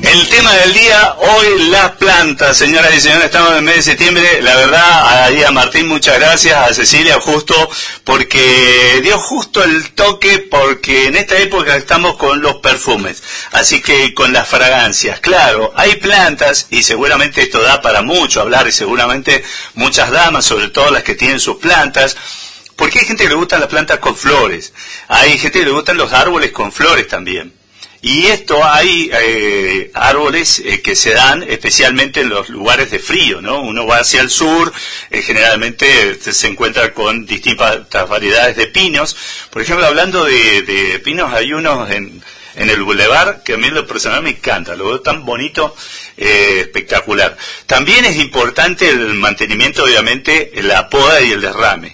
El tema del día, hoy las plantas, señoras y señores, estamos en el mes de septiembre. La verdad, ahí a Martín muchas gracias, a Cecilia justo, porque dio justo el toque, porque en esta época estamos con los perfumes, así que con las fragancias. Claro, hay plantas y seguramente esto da para mucho hablar y seguramente muchas damas, sobre todo las que tienen sus plantas, porque hay gente que le gustan las plantas con flores, hay gente que le gustan los árboles con flores también. Y esto hay árboles que se dan especialmente en los lugares de frío, ¿no? Uno va hacia el sur, generalmente se encuentra con distintas variedades de pinos. Por ejemplo, hablando de pinos, hay unos en el Boulevard que a mí en lo personal me encanta, lo veo tan bonito, espectacular. También es importante el mantenimiento, obviamente, la poda y el derrame.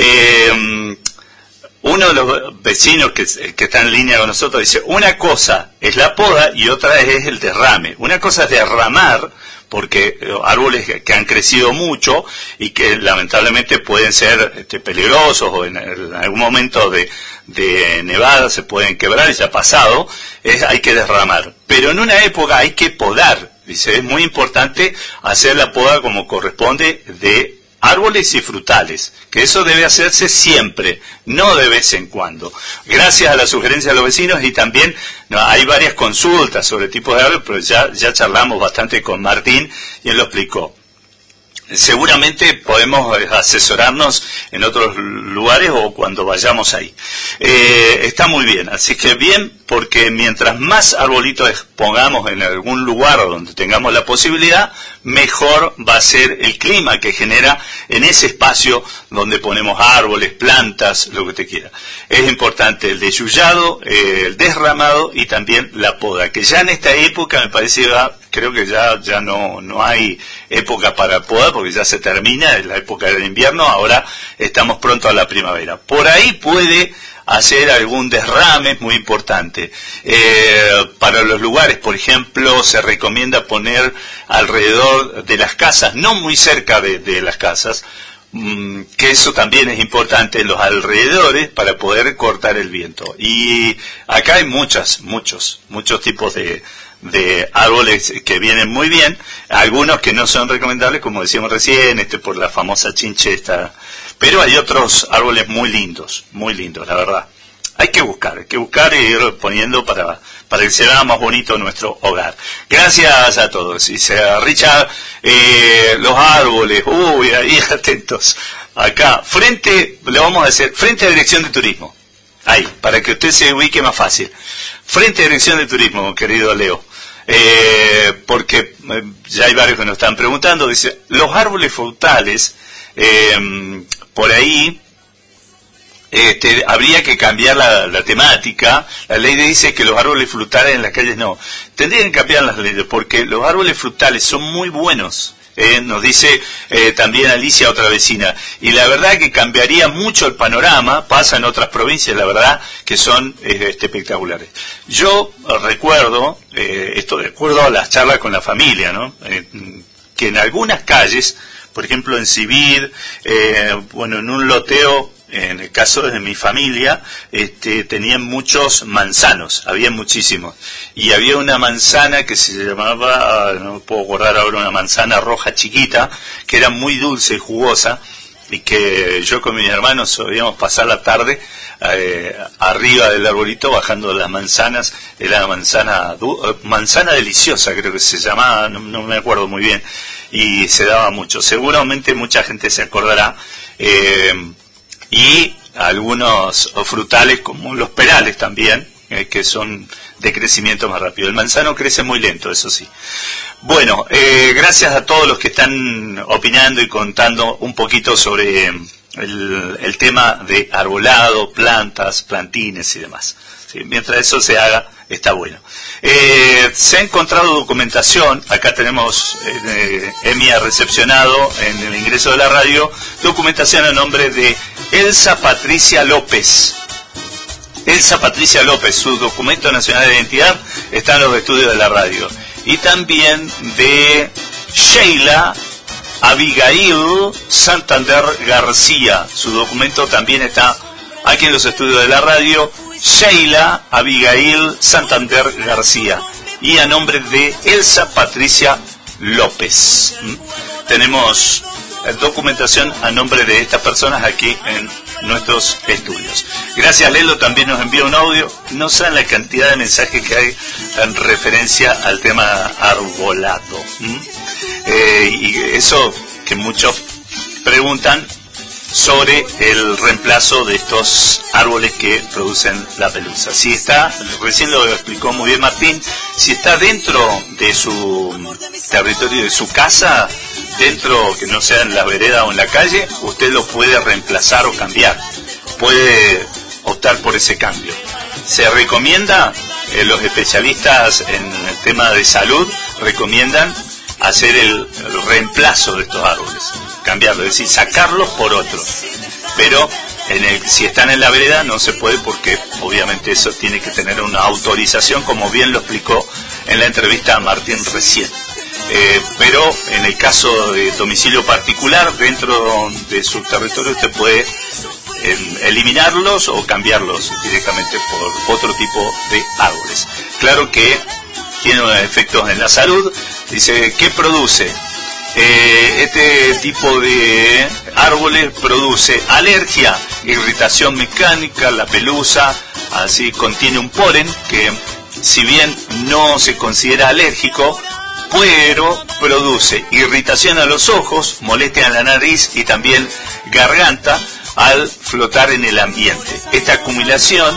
Uno de los vecinos que está en línea con nosotros dice, una cosa es la poda y otra es el derrame. Una cosa es derramar, porque árboles que han crecido mucho y que lamentablemente pueden ser peligrosos o en algún momento de nevada se pueden quebrar, y ya ha pasado, hay que derramar. Pero en una época hay que podar, dice, es muy importante hacer la poda como corresponde de árboles y frutales, que eso debe hacerse siempre, no de vez en cuando. Gracias a la sugerencia de los vecinos, y también hay varias consultas sobre tipos de árboles, pero ya charlamos bastante con Martín y él lo explicó. Seguramente podemos asesorarnos en otros lugares o cuando vayamos ahí. Está muy bien, así que bien, porque mientras más arbolitos pongamos en algún lugar donde tengamos la posibilidad, mejor va a ser el clima que genera en ese espacio donde ponemos árboles, plantas, lo que te quiera. Es importante el desyullado, el desramado y también la poda, que ya en esta época me parece creo que ya no hay época para poda, porque ya se termina la época del invierno, ahora estamos pronto a la primavera. Por ahí puede hacer algún derrame muy importante. Para los lugares, por ejemplo, se recomienda poner alrededor de las casas, no muy cerca de las casas, que eso también es importante en los alrededores para poder cortar el viento. Y acá hay muchos tipos de árboles que vienen muy bien, algunos que no son recomendables, como decíamos recién, por la famosa chinchesta, pero hay otros árboles muy lindos, la verdad. Hay que buscar y ir poniendo para que se vea más bonito nuestro hogar. Gracias a todos. Dice Richard, los árboles, ahí atentos. Acá, le vamos a hacer, frente a Dirección de Turismo. Ahí, para que usted se ubique más fácil. Frente a Dirección de Turismo, querido Leo. Porque ya hay varios que nos están preguntando. Dice, los árboles frutales, por ahí habría que cambiar la temática. La ley dice que los árboles frutales en las calles no. Tendrían que cambiar las leyes, porque los árboles frutales son muy buenos. Nos dice también Alicia, otra vecina, y la verdad que cambiaría mucho el panorama. Pasa en otras provincias, la verdad que son espectaculares. Yo recuerdo, esto de acuerdo a las charlas con la familia, ¿no? Que en algunas calles, por ejemplo en Cibir, en un loteo, en el caso de mi familia, tenían muchos manzanos, había muchísimos, y había una manzana que se llamaba, no puedo acordar ahora, una manzana roja chiquita, que era muy dulce y jugosa, y que yo con mis hermanos solíamos pasar la tarde arriba del arbolito bajando las manzanas. Era manzana deliciosa, creo que se llamaba, no me acuerdo muy bien, y se daba mucho. Seguramente mucha gente se acordará. Y algunos frutales como los perales también, que son de crecimiento más rápido. El manzano crece muy lento, eso sí. Bueno, gracias a todos los que están opinando y contando un poquito sobre el tema de arbolado, plantas, plantines y demás. ¿Sí? Mientras eso se haga, está bueno. Se ha encontrado documentación, acá tenemos, Emi ha recepcionado en el ingreso de la radio, documentación a nombre de Elsa Patricia López. Elsa Patricia López, su documento nacional de identidad está en los estudios de la radio. Y también de Sheila Abigail Santander García, su documento también está aquí en los estudios de la radio. Sheila Abigail Santander García. y a nombre de Elsa Patricia López. Tenemos documentación a nombre de estas personas aquí en nuestros estudios. Gracias, Lelo, también nos envía un audio. No saben la cantidad de mensajes que hay en referencia al tema arbolado. Y eso que muchos preguntan sobre el reemplazo de estos árboles que producen la pelusa. Si está, recién lo explicó muy bien Martín, si está dentro de su territorio, de su casa, dentro, que no sea en la vereda o en la calle, usted lo puede reemplazar o cambiar. Puede optar por ese cambio. Se recomienda, los especialistas en el tema de salud recomiendan hacer el reemplazo de estos árboles, cambiarlo, es decir, sacarlos por otros. Pero si están en la vereda no se puede, porque obviamente eso tiene que tener una autorización, como bien lo explicó en la entrevista a Martín recién. Pero en el caso de domicilio particular, dentro de su territorio, usted puede eliminarlos o cambiarlos directamente por otro tipo de árboles. Claro que tiene efectos en la salud. Dice, ¿qué produce? Este tipo de árboles produce alergia, irritación mecánica, la pelusa, así contiene un polen que, si bien no se considera alérgico, pero produce irritación a los ojos, molestia en la nariz y también garganta al flotar en el ambiente. Esta acumulación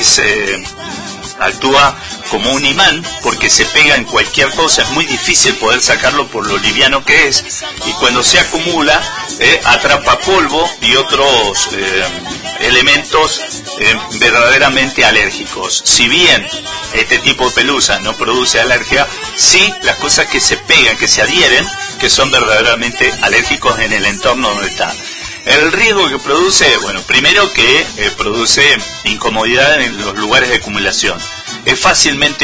actúa como un imán, porque se pega en cualquier cosa, es muy difícil poder sacarlo por lo liviano que es, y cuando se acumula atrapa polvo y otros elementos verdaderamente alérgicos. Si bien este tipo de pelusa no produce alergia, sí las cosas que se pegan, que se adhieren, que son verdaderamente alérgicos en el entorno donde está. El riesgo que produce, bueno, primero que produce incomodidad en los lugares de acumulación. Es fácilmente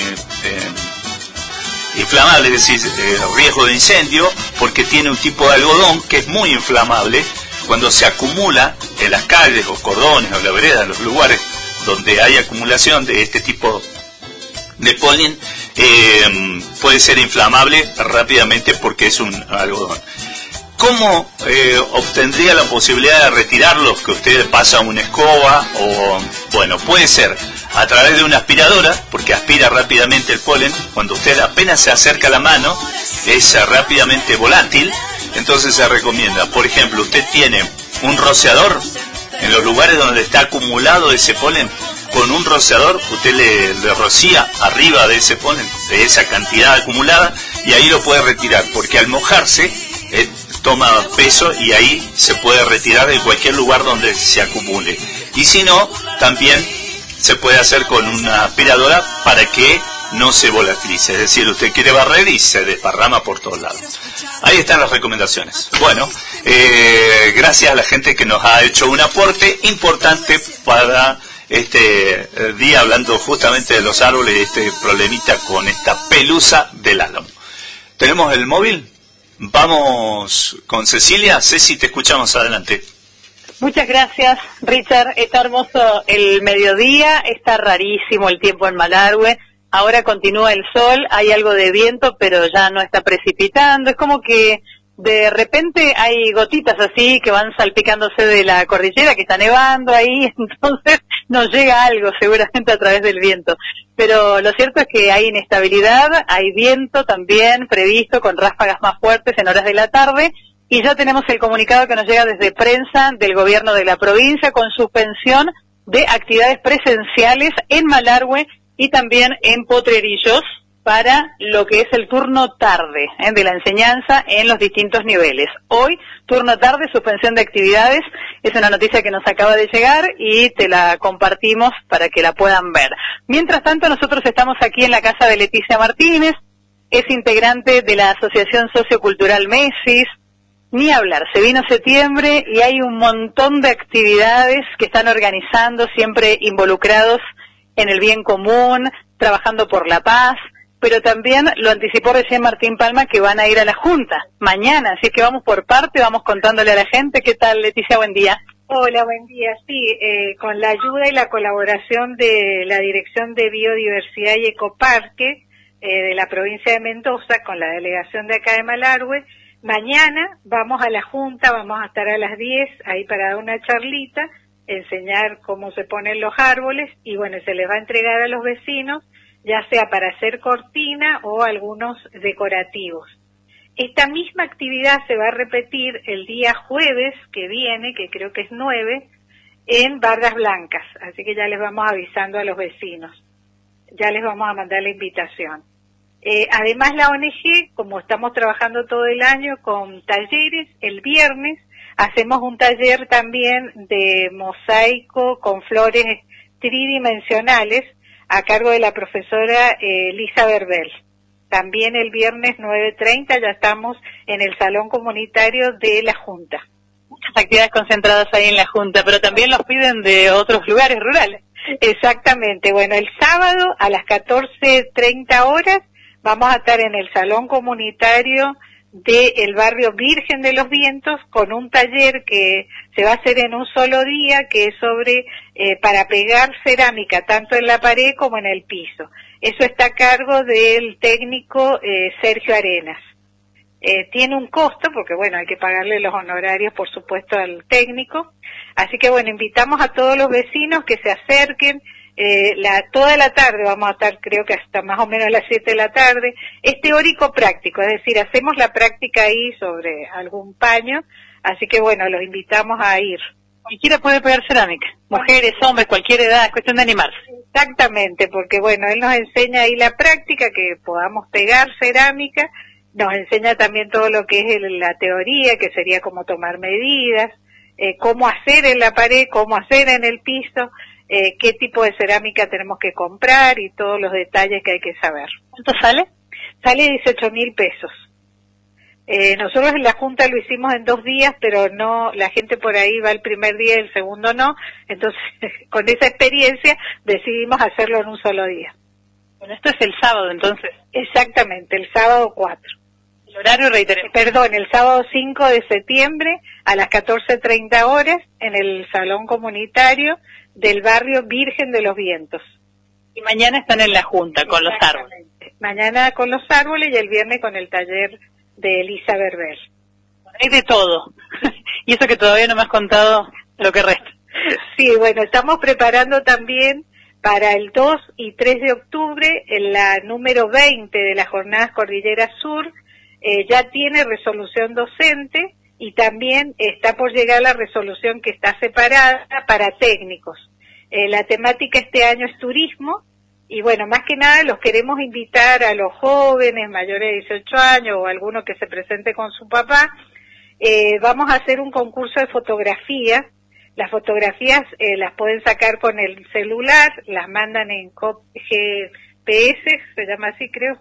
inflamable, es decir, riesgo de incendio, porque tiene un tipo de algodón que es muy inflamable. Cuando se acumula en las calles, los cordones o la vereda, en los lugares donde hay acumulación de este tipo de polen, puede ser inflamable rápidamente porque es un algodón. ¿Cómo obtendría la posibilidad de retirarlos? Que usted pasa una escoba o, bueno, puede ser a través de una aspiradora, porque aspira rápidamente el polen. Cuando usted apenas se acerca a la mano, es rápidamente volátil. Entonces se recomienda, por ejemplo, usted tiene un rociador en los lugares donde está acumulado ese polen. Con un rociador usted le rocía arriba de ese polen, de esa cantidad acumulada, y ahí lo puede retirar, porque al mojarse toma peso y ahí se puede retirar de cualquier lugar donde se acumule. Y si no, también se puede hacer con una aspiradora para que no se volatilice. Es decir, usted quiere barrer y se desparrama por todos lados. Ahí están las recomendaciones. Bueno, gracias a la gente que nos ha hecho un aporte importante para este día, hablando justamente de los árboles y este problemita con esta pelusa del álamo. ¿Tenemos el móvil? Vamos con Cecilia. Ceci, te escuchamos, adelante. Muchas gracias, Richard. Está hermoso el mediodía, está rarísimo el tiempo en Malargüe. Ahora continúa el sol, hay algo de viento, pero ya no está precipitando. Es como que de repente hay gotitas así que van salpicándose de la cordillera, que está nevando ahí, entonces nos llega algo seguramente a través del viento. Pero lo cierto es que hay inestabilidad, hay viento también previsto con ráfagas más fuertes en horas de la tarde, y ya tenemos el comunicado que nos llega desde prensa del gobierno de la provincia con suspensión de actividades presenciales en Malargüe y también en Potrerillos para lo que es el turno tarde de la enseñanza en los distintos niveles. Hoy, turno tarde, suspensión de actividades, es una noticia que nos acaba de llegar y te la compartimos para que la puedan ver. Mientras tanto, nosotros estamos aquí en la casa de Leticia Martínez, es integrante de la Asociación Sociocultural Mesis. Ni hablar, se vino septiembre y hay un montón de actividades que están organizando, siempre involucrados en el bien común, trabajando por la paz, pero también lo anticipó recién Martín Palma que van a ir a la Junta mañana, así que vamos por parte, vamos contándole a la gente. ¿Qué tal, Leticia? Buen día. Hola, buen día. Sí, con la ayuda y la colaboración de la Dirección de Biodiversidad y Ecoparque, de la provincia de Mendoza con la delegación de acá de Malargüe. Mañana vamos a la Junta, vamos a estar a las 10 ahí para dar una charlita, enseñar cómo se ponen los árboles y bueno, se les va a entregar a los vecinos, ya sea para hacer cortina o algunos decorativos. Esta misma actividad se va a repetir el día jueves que viene, que creo que es 9, en Bardas Blancas, así que ya les vamos avisando a los vecinos, ya les vamos a mandar la invitación. Además la ONG, como estamos trabajando todo el año con talleres, el viernes hacemos un taller también de mosaico con flores tridimensionales a cargo de la profesora Lisa Verbel. También el viernes 9:30 ya estamos en el salón comunitario de la Junta. Muchas actividades concentradas ahí en la Junta, pero también los piden de otros lugares rurales. Exactamente. Bueno, el sábado a las 14:30 horas vamos a estar en el salón comunitario del barrio Virgen de los Vientos con un taller que se va a hacer en un solo día, que es sobre para pegar cerámica tanto en la pared como en el piso. Eso está a cargo del técnico Sergio Arenas. Tiene un costo porque bueno, hay que pagarle los honorarios por supuesto al técnico, así que bueno, invitamos a todos los vecinos que se acerquen. Toda la tarde vamos a estar, creo que hasta más o menos las 7 de la tarde. Es teórico práctico, es decir, hacemos la práctica ahí sobre algún paño, así que bueno, los invitamos a ir. Cualquiera puede pegar cerámica, mujeres, hombres, cualquier edad, es cuestión de animarse. Exactamente, porque bueno, él nos enseña ahí la práctica, que podamos pegar cerámica, nos enseña también todo lo que es la teoría, que sería cómo tomar medidas, cómo hacer en la pared, cómo hacer en el piso, qué tipo de cerámica tenemos que comprar y todos los detalles que hay que saber. ¿Cuánto sale? Sale 18.000 pesos. Nosotros en la Junta lo hicimos en 2 días, pero no, la gente por ahí va el primer día y el segundo no, entonces con esa experiencia decidimos hacerlo en un solo día. Bueno, esto es el sábado entonces. Exactamente, el sábado 4. El horario reiteremos. Perdón, el sábado 5 de septiembre a las 14:30 horas en el salón comunitario del barrio Virgen de los Vientos. Y mañana están en la Junta con los árboles. Mañana con los árboles y el viernes con el taller de Elisa Berber. Hay de todo. Y eso que todavía no me has contado lo que resta. Sí, bueno, estamos preparando también para el 2 y 3 de octubre, en la número 20 de las Jornadas Cordillera Sur, ya tiene resolución docente y también está por llegar la resolución que está separada para técnicos. La temática este año es turismo y bueno, más que nada los queremos invitar a los jóvenes mayores de 18 años o alguno que se presente con su papá. Vamos a hacer un concurso de fotografía. Las fotografías las pueden sacar con el celular, las mandan en GPS, se llama así creo.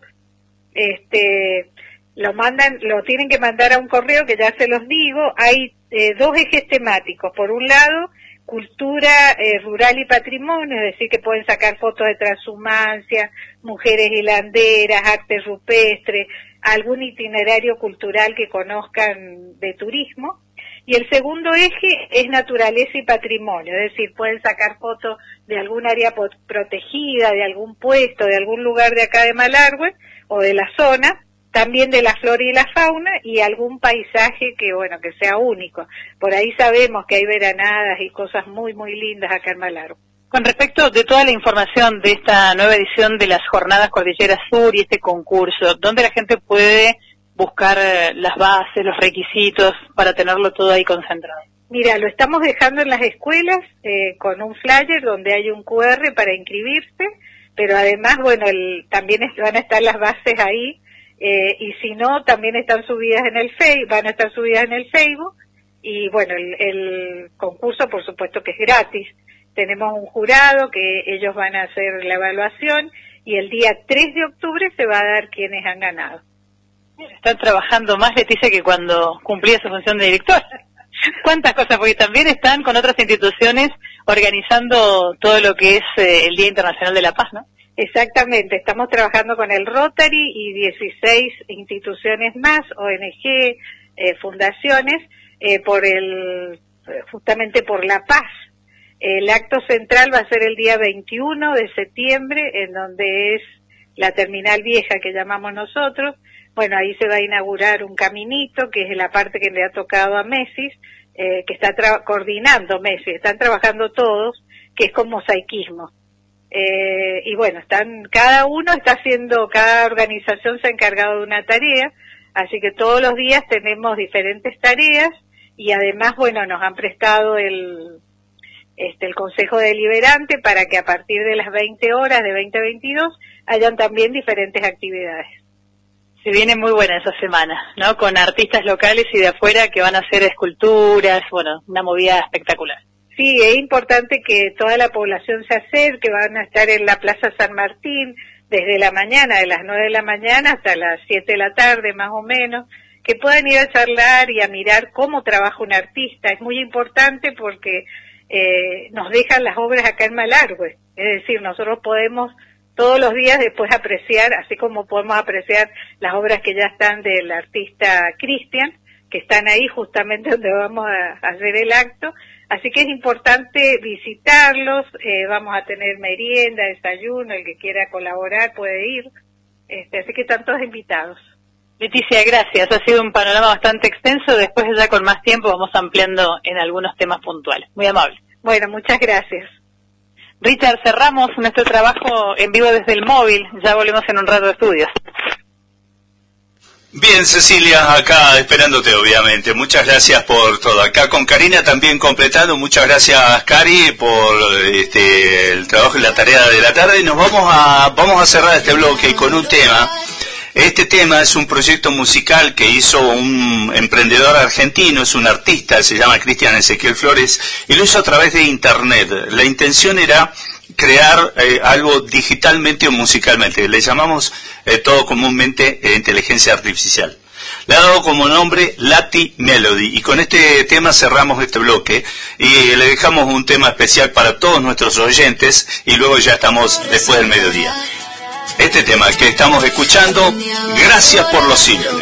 Lo tienen que mandar a un correo que ya se los digo. Hay 2 ejes temáticos. Por un lado, cultura rural y patrimonio, es decir, que pueden sacar fotos de transhumancia, mujeres hilanderas, arte rupestre, algún itinerario cultural que conozcan de turismo. Y el segundo eje es naturaleza y patrimonio, es decir, pueden sacar fotos de algún área protegida, de algún puesto, de algún lugar de acá de Malargüe o de la zona, también de la flora y la fauna y algún paisaje que, bueno, que sea único. Por ahí sabemos que hay veranadas y cosas muy, muy lindas acá en Malargüe. Con respecto de toda la información de esta nueva edición de las Jornadas Cordillera Sur y este concurso, ¿dónde la gente puede buscar las bases, los requisitos para tenerlo todo ahí concentrado? Mira, lo estamos dejando en las escuelas con un flyer donde hay un QR para inscribirse, pero además, bueno, también van a estar las bases ahí, y si no, también están subidas en el van a estar subidas en el Facebook, y bueno, el concurso por supuesto que es gratis. Tenemos un jurado que ellos van a hacer la evaluación, y el día 3 de octubre se va a dar quienes han ganado. Están trabajando más, Leticia, que cuando cumplía su función de directora. ¿Cuántas cosas? Porque también están con otras instituciones organizando todo lo que es el Día Internacional de la Paz, ¿no? Exactamente, estamos trabajando con el Rotary y 16 instituciones más, ONG, fundaciones, justamente por la paz. El acto central va a ser el día 21 de septiembre, en donde es la terminal vieja que llamamos nosotros. Bueno, ahí se va a inaugurar un caminito, que es la parte que le ha tocado a Mesis, que está coordinando Mesis, están trabajando todos, que es con mosaicismo. Y bueno, cada organización se ha encargado de una tarea, así que todos los días tenemos diferentes tareas, y además, bueno, nos han prestado el Consejo Deliberante para que a partir de las 20 horas, de 20 a 22, hayan también diferentes actividades. Se viene muy buena esa semana, ¿no? Con artistas locales y de afuera que van a hacer esculturas, bueno, una movida espectacular. Sí, es importante que toda la población se acerque, van a estar en la Plaza San Martín desde la mañana, de las 9 de la mañana hasta las 7 de la tarde más o menos, que puedan ir a charlar y a mirar cómo trabaja un artista. Es muy importante porque nos dejan las obras acá en Malargüe, es decir, nosotros podemos todos los días después apreciar, así como podemos apreciar las obras que ya están del artista Cristian, que están ahí justamente donde vamos a hacer el acto. Así que es importante visitarlos, vamos a tener merienda, desayuno, el que quiera colaborar puede ir, así que están todos invitados. Leticia, gracias, ha sido un panorama bastante extenso, después ya con más tiempo vamos ampliando en algunos temas puntuales. Muy amable. Bueno, muchas gracias. Richard, cerramos nuestro trabajo en vivo desde el móvil, ya volvemos en un rato de estudios. Bien, Cecilia, acá esperándote, obviamente. Muchas gracias por todo. Acá con Karina también completando. Muchas gracias, Cari, por el trabajo y la tarea de la tarde. Nos vamos a cerrar este bloque con un tema. Este tema es un proyecto musical que hizo un emprendedor argentino, es un artista, se llama Cristian Ezequiel Flores, y lo hizo a través de internet. La intención era crear algo digitalmente o musicalmente. Le llamamos todo comúnmente inteligencia artificial. Le ha dado como nombre Lati Melody, y con este tema cerramos este bloque y le dejamos un tema especial para todos nuestros oyentes, y luego ya estamos después del mediodía. Este tema que estamos escuchando, Gracias por los siglos.